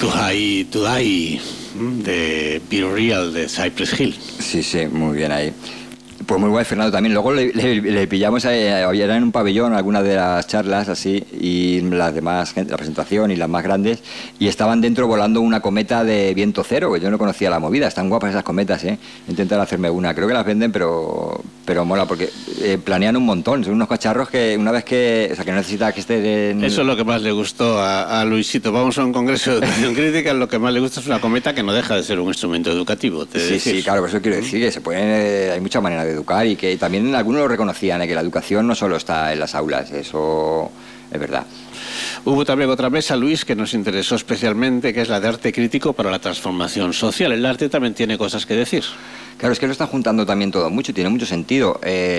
To Die, de Be Real, de Cypress Hill. Sí, sí, muy bien ahí. Pues muy guay, Fernando, también. Luego le pillamos, era en un pabellón algunas de las charlas, así, y las demás, la presentación y las más grandes, y estaban dentro volando una cometa de viento cero, que yo no conocía la movida. Están guapas esas cometas, ¿eh? Intentar hacerme una. Creo que las venden, pero mola, porque planean un montón. Son unos cacharros que una vez que... O sea, que no necesita que estén... Eso es lo que más le gustó a Luisito. Vamos a un congreso de educación crítica, lo que más le gusta es una cometa que no deja de ser un instrumento educativo. Sí, claro, por eso quiero decir que se pueden... hay muchas maneras de educar y que también algunos lo reconocían, que la educación no solo está en las aulas, eso es verdad. Hubo también otra mesa, Luis, que nos interesó especialmente, que es la de arte crítico para la transformación social. El arte también tiene cosas que decir. Claro, es que lo está juntando también todo mucho, tiene mucho sentido.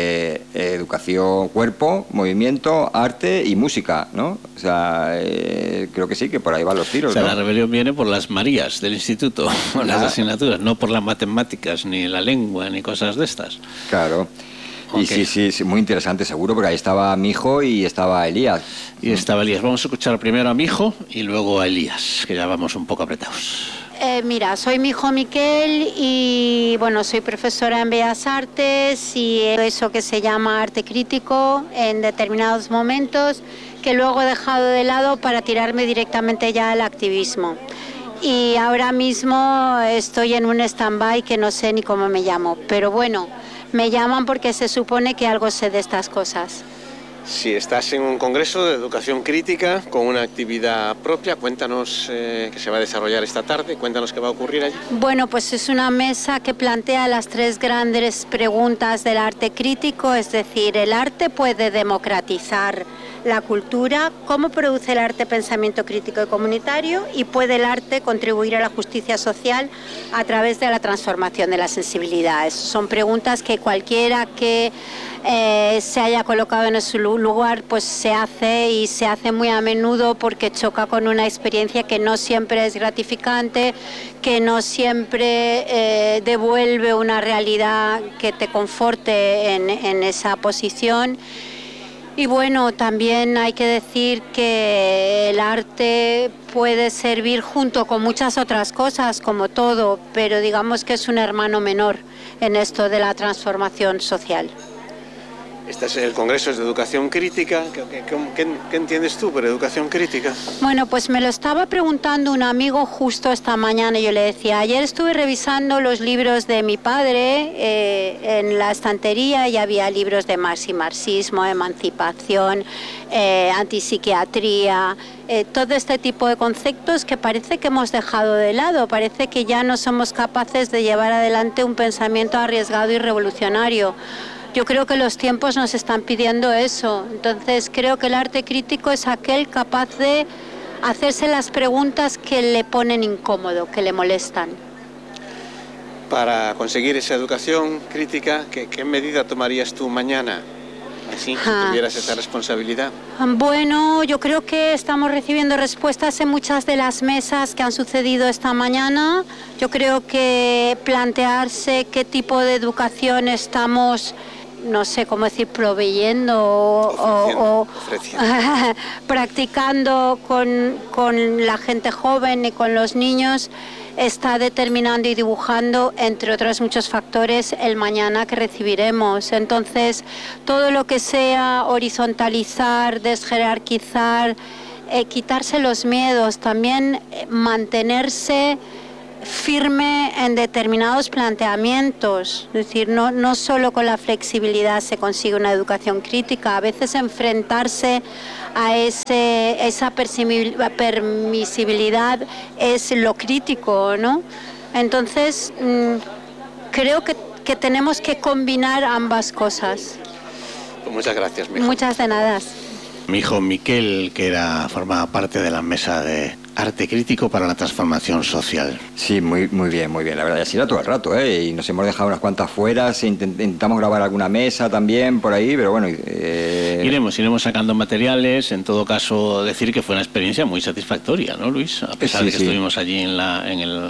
Educación, cuerpo, movimiento, arte y música, ¿no? O sea, creo que sí, que por ahí van los tiros, o sea, ¿no? La rebelión viene por las Marías del instituto, por las asignaturas, no por las matemáticas, ni la lengua, ni cosas de estas. Claro. Y sí, muy interesante, seguro, porque ahí estaba mi hijo y estaba Elías. Y estaba Elías. Vamos a escuchar primero a mi hijo y luego a Elías, que ya vamos un poco apretados. Mira, soy mi hijo Miquel y bueno, soy profesora en Bellas Artes y eso que se llama arte crítico en determinados momentos que luego he dejado de lado para tirarme directamente ya al activismo. Y ahora mismo estoy en un stand-by que no sé ni cómo me llamo, pero bueno, me llaman porque se supone que algo sé de estas cosas. Si estás en un congreso de educación crítica con una actividad propia, cuéntanos que se va a desarrollar esta tarde, cuéntanos qué va a ocurrir allí. Bueno, pues es una mesa que plantea las tres grandes preguntas del arte crítico, es decir, ¿el arte puede democratizar la cultura? ¿Cómo produce el arte pensamiento crítico y comunitario? ¿Y puede el arte contribuir a la justicia social a través de la transformación de las sensibilidades? Son preguntas que cualquiera que se haya colocado en su lugar pues se hace y se hace muy a menudo porque choca con una experiencia que no siempre es gratificante, que no siempre devuelve una realidad que te conforte en esa posición. Y bueno, también hay que decir que el arte puede servir junto con muchas otras cosas, como todo, pero digamos que es un hermano menor en esto de la transformación social. Este es el Congreso de Educación Crítica. ¿Qué entiendes tú por educación crítica? Bueno, pues me lo estaba preguntando un amigo justo esta mañana y yo le decía, ayer estuve revisando los libros de mi padre en la estantería y había libros de marxismo, emancipación, antipsiquiatría, todo este tipo de conceptos que parece que hemos dejado de lado, parece que ya no somos capaces de llevar adelante un pensamiento arriesgado y revolucionario. Yo creo que los tiempos nos están pidiendo eso, entonces creo que el arte crítico es aquel capaz de hacerse las preguntas que le ponen incómodo, que le molestan. Para conseguir esa educación crítica, ¿qué medida tomarías tú mañana? Así, si tuvieras esa responsabilidad. Bueno, yo creo que estamos recibiendo respuestas en muchas de las mesas que han sucedido esta mañana. Yo creo que plantearse qué tipo de educación estamos, no sé cómo decir, proveyendo o practicando con la gente joven y con los niños, está determinando y dibujando, entre otros muchos factores, el mañana que recibiremos. Entonces, todo lo que sea horizontalizar, desjerarquizar, quitarse los miedos, también mantenerse firme en determinados planteamientos, es decir, no solo con la flexibilidad se consigue una educación crítica, a veces enfrentarse a esa permisibilidad es lo crítico, ¿no? Entonces, creo que tenemos que combinar ambas cosas. Pues muchas gracias, mijo. Muchas de nada. Mi hijo Miquel, que formaba parte de la mesa de arte crítico para la transformación social. Sí, muy bien, la verdad. Y así era todo el rato, y nos hemos dejado unas cuantas fuera, intentamos grabar alguna mesa también por ahí, pero bueno... Iremos sacando materiales, en todo caso decir que fue una experiencia muy satisfactoria, ¿no, Luis? A pesar de que estuvimos allí en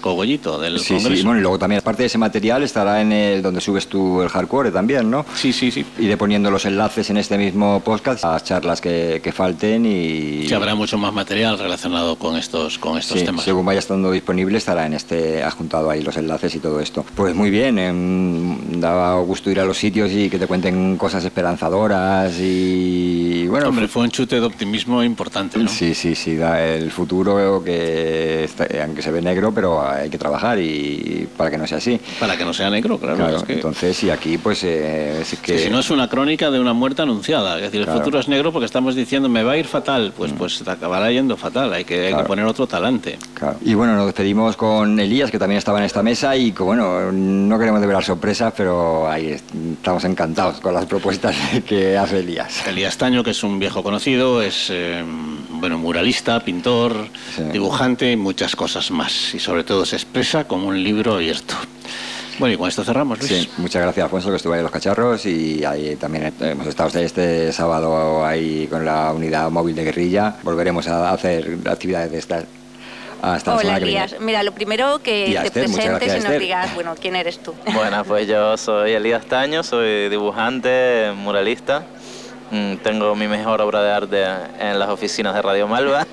cogollito del Sí, Congreso. sí, bueno, y luego también aparte de ese material estará en el donde subes tú el hardcore también, ¿no? Sí, sí, sí. Iré poniendo los enlaces en este mismo podcast a las charlas que falten y... Sí, habrá mucho más material relacionado con estos Sí, temas. según vaya estando disponible estará en adjuntado ahí los enlaces y todo esto. Pues muy bien, daba gusto ir a los sitios y que te cuenten cosas esperanzadoras y bueno... Hombre, fue un chute de optimismo importante, ¿no? Sí, sí, sí, da el futuro que aunque se ve negro, pero hay que trabajar y para que no sea así. Para que no sea negro, claro. Claro, Es que, entonces, y aquí pues es que... si no es una crónica de una muerte anunciada, es decir, Claro. el futuro es negro porque estamos diciendo me va a ir fatal, pues te acabará yendo fatal, hay que Claro. poner otro talante. Claro. Y bueno, nos despedimos con Elías, que también estaba en esta mesa y que bueno, no queremos develar sorpresas, pero ahí estamos encantados con las propuestas que hace Elías. Elías Taño, que es un viejo conocido, es bueno, muralista, pintor, Sí. dibujante y muchas cosas más. Y sobre todo se expresa como un libro abierto. Bueno, y con esto cerramos, Luis. Sí, muchas gracias, Alfonso, que estuvo ahí en Los Cacharros y ahí también hemos estado este sábado ahí con la unidad móvil de guerrilla. Volveremos a hacer actividades de estas hasta la Hola, semana que Elías. viene. Mira, lo primero que Y a te Esther, muchas presentes gracias, y nos Esther. digas, bueno, ¿quién eres tú? Bueno, pues yo soy Elías Taño, soy dibujante, muralista. Tengo mi mejor obra de arte en las oficinas de Radio Malva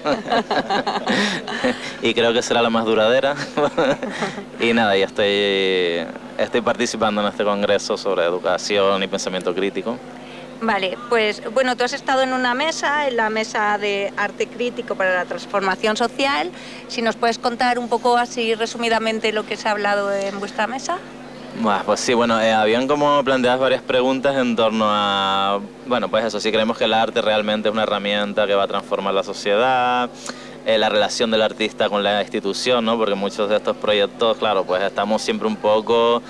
y creo que será la más duradera. Y nada, ya estoy participando en este congreso sobre educación y pensamiento crítico. Vale, pues bueno, tú has estado en una mesa, en la mesa de arte crítico para la transformación social. Si nos puedes contar un poco así resumidamente lo que se ha hablado en vuestra mesa. Pues sí, bueno, habían como planteadas varias preguntas en torno a, bueno, pues eso, si creemos que el arte realmente es una herramienta que va a transformar la sociedad, la relación del artista con la institución, ¿no? Porque muchos de estos proyectos, claro, pues estamos siempre un poco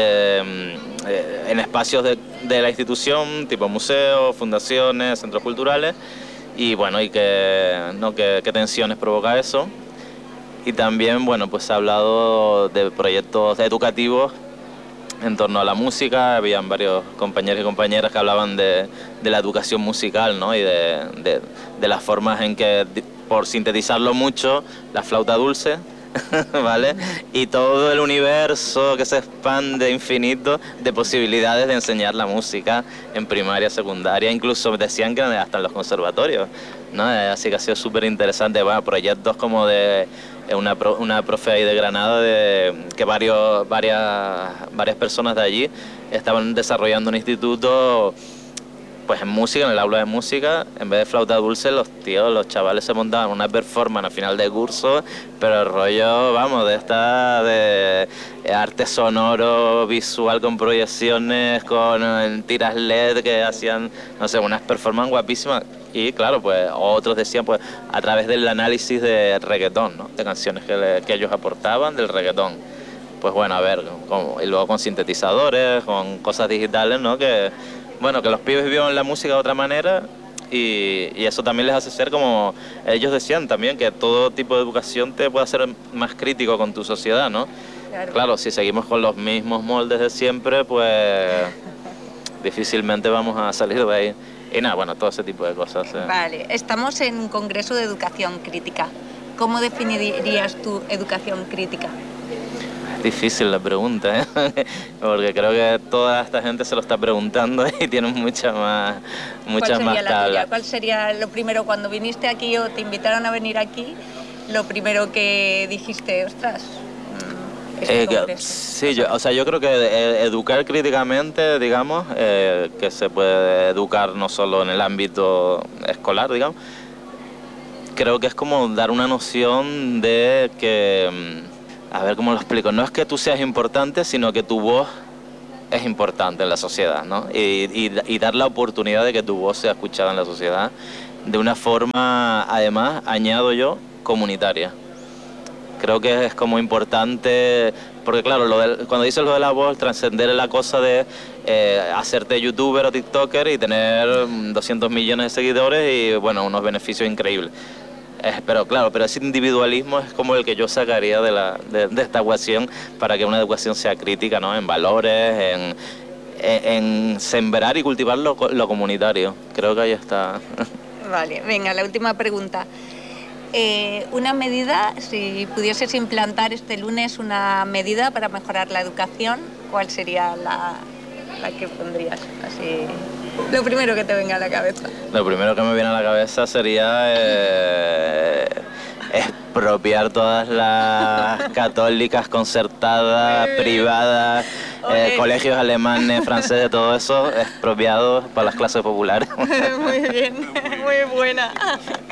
en espacios de la institución, tipo museos, fundaciones, centros culturales, y bueno, y qué tensiones provoca eso. Y también, bueno, pues se ha hablado de proyectos educativos en torno a la música. Habían varios compañeros y compañeras que hablaban de la educación musical, ¿no? Y de las formas en que, por sintetizarlo mucho, la flauta dulce, ¿vale? Y todo el universo que se expande infinito de posibilidades de enseñar la música en primaria, secundaria, incluso decían que hasta en los conservatorios, ¿no? Así que ha sido súper interesante. Bueno, proyectos como de una profe ahí de Granada, que varias personas de allí estaban desarrollando un instituto pues en música, en el aula de música. En vez de flauta dulce, los chavales se montaban una performance al final de curso, pero el rollo, vamos, de arte sonoro, visual, con proyecciones, con tiras LED que hacían, no sé, unas performances guapísimas. Y claro, pues otros decían, pues a través del análisis de reggaetón, ¿no? De canciones que ellos aportaban del reggaetón. Pues bueno, a ver, y luego con sintetizadores, con cosas digitales, ¿no? Que bueno, que los pibes viven la música de otra manera y eso también les hace ser, como ellos decían también, que todo tipo de educación te puede hacer más crítico con tu sociedad, ¿no? Claro, si seguimos con los mismos moldes de siempre, pues difícilmente vamos a salir de ahí. Y nada, bueno, todo ese tipo de cosas. Vale, estamos en un congreso de educación crítica. ¿Cómo definirías tu educación crítica? Difícil la pregunta, ¿eh? Porque creo que toda esta gente se lo está preguntando y tienen muchas más tablas. ¿Cuál sería lo primero cuando viniste aquí o te invitaron a venir aquí? Lo primero que dijiste, ostras. Sí, yo creo que educar críticamente, digamos, que se puede educar no solo en el ámbito escolar, digamos, creo que es como dar una noción de que, a ver cómo lo explico, no es que tú seas importante, sino que tu voz es importante en la sociedad, ¿no? Y dar la oportunidad de que tu voz sea escuchada en la sociedad de una forma, además, añado yo, comunitaria. Creo que es como importante, porque claro, cuando dices lo de la voz, trascender la cosa de hacerte youtuber o tiktoker y tener 200 millones de seguidores y bueno, unos beneficios increíbles. Pero claro, pero ese individualismo es como el que yo sacaría de esta ecuación para que una educación sea crítica, ¿no? En valores, en sembrar y cultivar lo comunitario. Creo que ahí está. Vale, venga, la última pregunta. Una medida, si pudieses implantar este lunes una medida para mejorar la educación, ¿cuál sería la que pondrías? Así, lo primero que te venga a la cabeza. Lo primero que me viene a la cabeza sería expropiar todas las católicas, concertadas, privadas, colegios alemanes, franceses, todo eso, expropiados para las clases populares. Muy bien, muy buena.